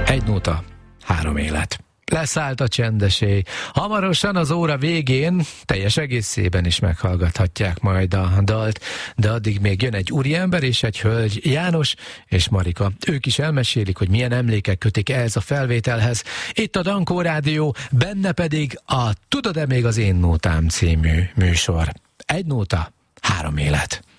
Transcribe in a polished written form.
Egy nóta, 3 élet. Leszállt a csendesély. Hamarosan az óra végén teljes egészében is meghallgathatják majd a dalt, de addig még jön egy úriember és egy hölgy, János és Marika. Ők is elmesélik, hogy milyen emlékek kötik ehhez a felvételhez. Itt a Dankó Rádió, benne pedig a Tudod-e még az én nótám című műsor. Egy nóta, 3 élet.